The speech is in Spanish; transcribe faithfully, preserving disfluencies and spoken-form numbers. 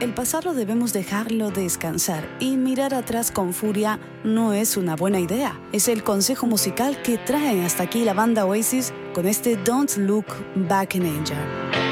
El pasado debemos dejarlo descansar y mirar atrás con furia no es una buena idea. Es el consejo musical que trae hasta aquí la banda Oasis con este Don't Look Back in Anger.